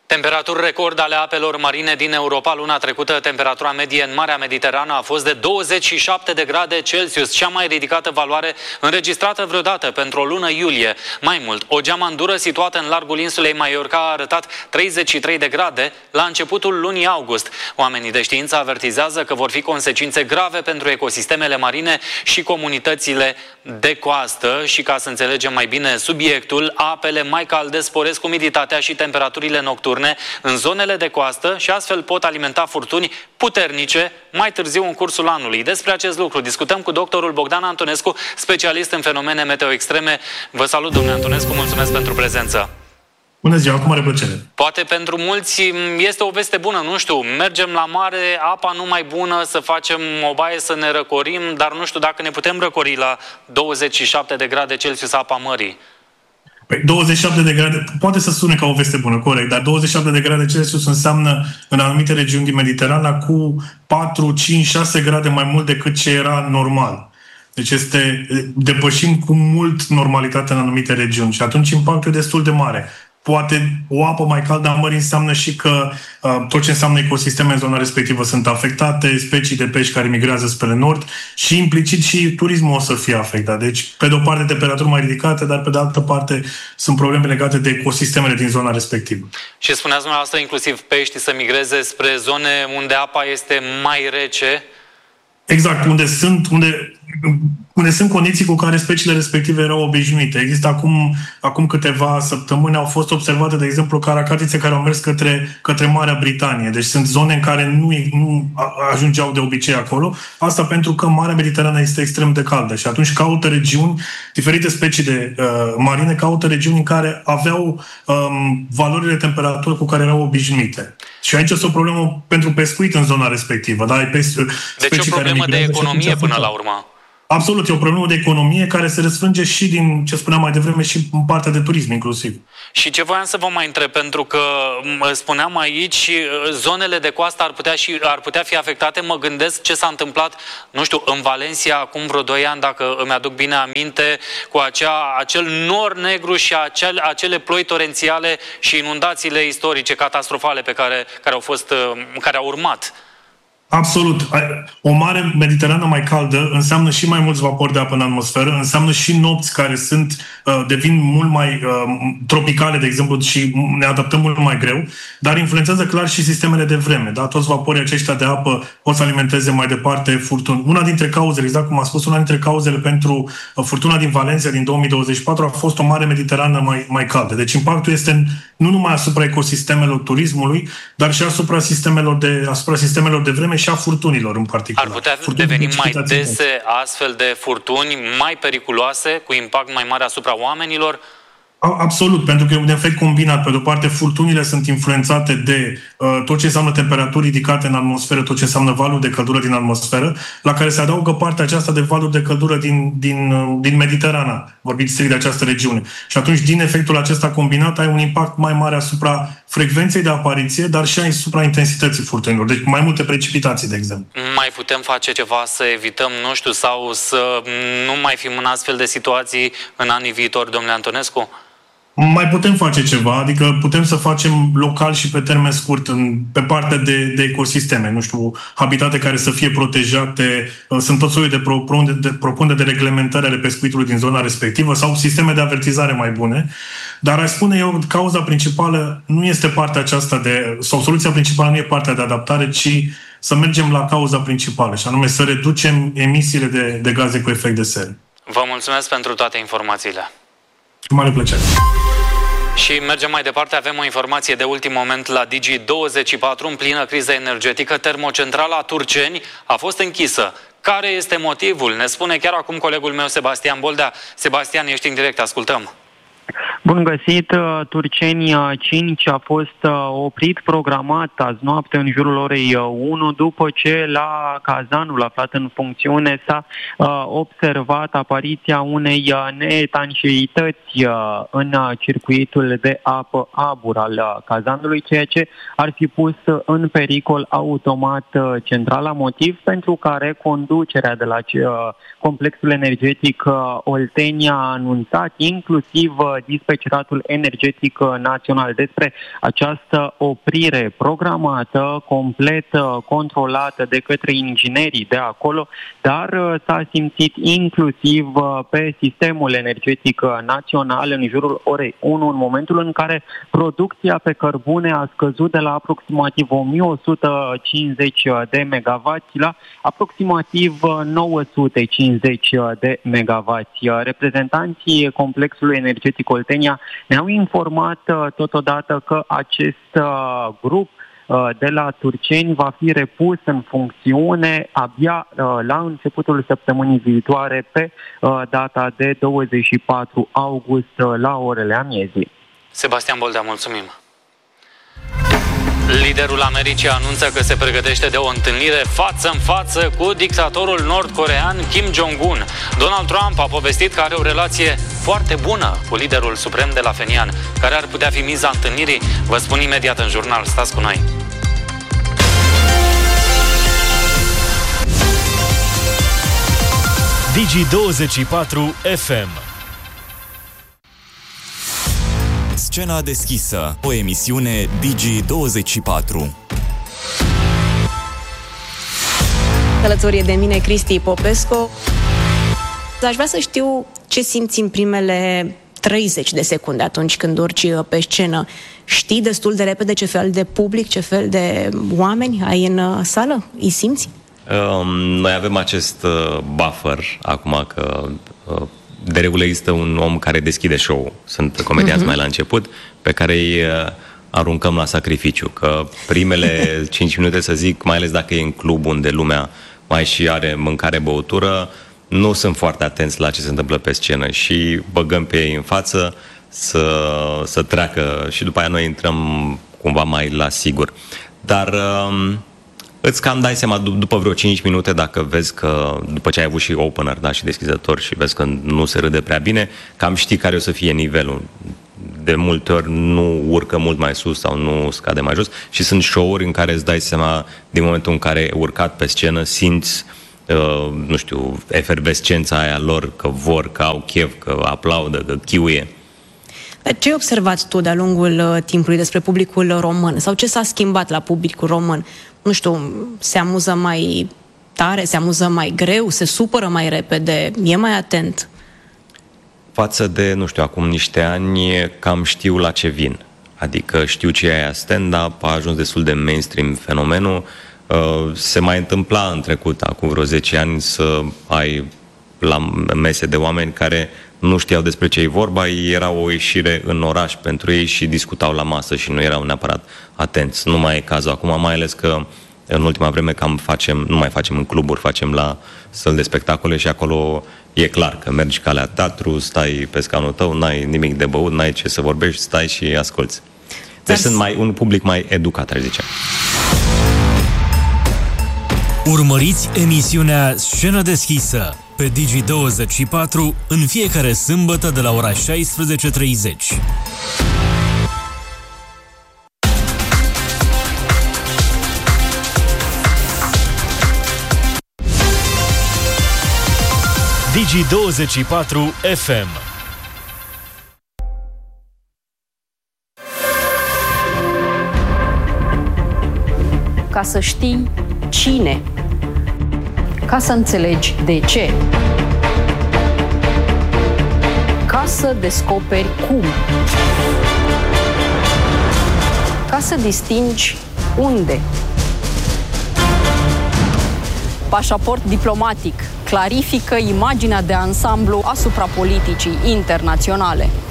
Temperaturi record ale apelor marine din Europa. Luna trecută, temperatura medie în Marea Mediterană a fost de 27 de grade Celsius, cea mai ridicată valoare înregistrată vreodată pentru o lună iulie. Mai mult, o geamandură situată în largul insulei Mallorca a arătat 33 de grade la începutul lunii august. Oamenii de știință avertizează că vor fi consecințe grave pentru ecosistemele marine și comunitățile de coastă. Și ca să înțelegem mai bine subiectul, apele mai calde sporesc umiditatea și temperaturile nocturne în zonele de coastă și astfel pot alimenta furtuni puternice mai târziu în cursul anului. Despre acest lucru discutăm cu doctorul Bogdan Antonescu, specialist în fenomene meteo extreme. Vă salut, domnule Antonescu, mulțumesc pentru prezență. Bună ziua, cu mare plăcere. Poate pentru mulți este o veste bună, nu știu, mergem la mare, apa nu mai bună, să facem o baie, să ne răcorim, dar nu știu dacă ne putem răcori la 27 de grade Celsius apa mării. Păi 27 de grade, poate să sune ca o veste bună, corect, dar 27 de grade Celsius înseamnă în anumite regiuni din Mediterana cu 4, 5, 6 grade mai mult decât ce era normal. Deci depășim cu mult normalitatea în anumite regiuni și atunci impactul e destul de mare. Poate o apă mai caldă a mării înseamnă și că tot ce înseamnă ecosisteme în zona respectivă sunt afectate, specii de pești care migrează spre nord și implicit și turismul o să fie afectat. Deci, pe de o parte, temperaturi mai ridicate, dar pe de altă parte sunt probleme legate de ecosistemele din zona respectivă. Și spuneați dumneavoastră inclusiv peștii să migreze spre zone unde apa este mai rece. Exact, unde sunt condiții cu care speciile respective erau obișnuite. Există acum câteva săptămâni au fost observate, de exemplu, caracatițe care au mers către Marea Britanie. Deci sunt zone în care nu ajungeau de obicei acolo. Asta pentru că Marea Mediterană este extrem de caldă și atunci caută regiuni, diferite specii de marine caută regiuni în care aveau valorile de temperatură cu care erau obișnuite. Și aici este o problemă pentru pescuit în zona respectivă. Da? Deci o problemă de economie până la urmă. Absolut, e o problemă de economie care se răsfrânge și din, ce spuneam mai devreme, și în partea de turism inclusiv. Și ce voiam să vă mai întreb, pentru că spuneam aici, zonele de coastă ar putea fi afectate. Mă gândesc ce s-a întâmplat, nu știu, în Valencia acum vreo 2 ani, dacă îmi aduc bine aminte, cu acel nor negru și acele ploi torențiale și inundațiile istorice catastrofale care au urmat. Absolut. O mare Mediterană mai caldă înseamnă și mai mulți vapori de apă în atmosferă, înseamnă și nopți care devin mult mai tropicale, de exemplu, și ne adaptăm mult mai greu, dar influențează clar și sistemele de vreme. Da? Toți vaporii aceștia de apă pot să alimenteze mai departe furtuni. Una dintre cauzele, exact cum a spus, una dintre cauzele pentru furtuna din Valencia din 2024 a fost o mare Mediterană mai caldă. Deci impactul este nu numai asupra ecosistemelor turismului, dar și asupra sistemelor de vreme și a furtunilor în particular. Ar putea deveni mai dese astfel de furtuni, mai periculoase, cu impact mai mare asupra oamenilor? Absolut, pentru că e un efect combinat. Pe de-o parte, furtunile sunt influențate de tot ce înseamnă temperaturi ridicate în atmosferă, tot ce înseamnă valuri de căldură din atmosferă, la care se adaugă partea aceasta de valuri de căldură din Mediterana, vorbiți strict de această regiune. Și atunci, din efectul acesta combinat, ai un impact mai mare asupra frecvenței de apariție, dar și asupra intensității furtunilor. Deci mai multe precipitații, de exemplu. Mai putem face ceva să evităm, nu știu, sau să nu mai fim în astfel de situații în anii viitori, domnule Antonescu? Mai putem face ceva, adică putem să facem local și pe termen scurt pe partea de ecosisteme, nu știu, habitate care să fie protejate, sunt tot soiul de propuneri de reglementare ale pescuitului din zona respectivă sau sisteme de avertizare mai bune, dar aș spune eu, cauza principală nu este partea aceasta sau soluția principală nu e partea de adaptare, ci să mergem la cauza principală, și anume să reducem emisiile de gaze cu efect de seră. Vă mulțumesc pentru toate informațiile. Cu mare plăcere. Și mergem mai departe, avem o informație de ultim moment la Digi24. În plină criză energetică, termocentrala Turceni a fost închisă. Care este motivul? Ne spune chiar acum colegul meu Sebastian Boldea. Sebastian, ești în direct, ascultăm. Bun găsit, Turceni 5 a fost oprit programat azi noapte în jurul orei 1 după ce la cazanul aflat în funcțiune s-a observat apariția unei neetanșeități în circuitul de apă abur al cazanului, ceea ce ar fi pus în pericol automat centrala, motiv pentru care conducerea de la complexul energetic Oltenia a anunțat inclusiv Dispeceratul Energetic Național despre această oprire programată, complet controlată de către inginerii de acolo, dar s-a simțit inclusiv pe sistemul energetic național în jurul orei 1, în momentul în care producția pe cărbune a scăzut de la aproximativ 1150 de megawatts la aproximativ 950 de megawatts. Reprezentanții complexului energetic Oltenia ne-au informat totodată că acest grup de la Turceni va fi repus în funcțiune abia la începutul săptămânii viitoare, pe data de 24 august la orele amiezii. Sebastian Boldea, mulțumim! Liderul Americii anunță că se pregătește de o întâlnire față în față cu dictatorul nord-corean Kim Jong-un. Donald Trump a povestit că are o relație foarte bună cu liderul suprem de la Phenian. Care ar putea fi miza întâlnirii? Vă spun imediat în jurnal. Stați cu noi! Digi24 FM. Scena deschisă, o emisiune Digi24. Alături de mine Cristi Popescu. Aș vrea să știu ce simți în primele 30 de secunde atunci când urci pe scenă. Știi destul de repede ce fel de public, ce fel de oameni ai în sală? Îi simți? Noi avem acest buffer acum că de regulă există un om care deschide show-ul. Sunt comedianți mai la început, pe care îi aruncăm la sacrificiu. Că primele 5 minute, să zic, mai ales dacă e în club unde lumea mai și are mâncare, băutură, nu sunt foarte atenți la ce se întâmplă pe scenă și băgăm pe ei în față să treacă și după aia noi intrăm cumva mai la sigur. Dar îți cam dai seama după vreo 5 minute, dacă vezi că, după ce ai avut și opener, da, și deschizător, și vezi că nu se râde prea bine, cam știi care o să fie nivelul. De multe ori nu urcă mult mai sus sau nu scade mai jos și sunt show-uri în care îți dai seama, din momentul în care ai urcat pe scenă, simți, nu știu, efervescența aia lor, că vor, că au chef, că aplaudă, că chiuie. Ce ai observat tu de-a lungul timpului despre publicul român? Sau ce s-a schimbat la publicul român? Nu știu, se amuză mai tare, se amuză mai greu, se supără mai repede, e mai atent? Față de, nu știu, acum niște ani, cam știu la ce vin. Adică știu ce e aia stand-up, a ajuns destul de mainstream fenomenul. Se mai întâmpla în trecut, acum vreo 10 ani, să ai la mese de oameni care nu știau despre ce e vorba, era o ieșire în oraș pentru ei și discutau la masă și nu erau neapărat atenți. Nu mai e cazul acum, mai ales că în ultima vreme nu mai facem în cluburi, facem la săli de spectacole și acolo e clar că mergi ca la teatru, stai pe scaunul tău, n-ai nimic de băut, n-ai ce să vorbești, stai și asculți. Deci sunt un public mai educat, aș zice. Urmăriți emisiunea Scenă deschisă pe Digi24 în fiecare sâmbătă de la ora 16:30. Digi24 FM. Ca să știi cine, ca să înțelegi de ce, ca să descoperi cum, ca să distingi unde. Pașaport diplomatic clarifică imaginea de ansamblu asupra politicii internaționale.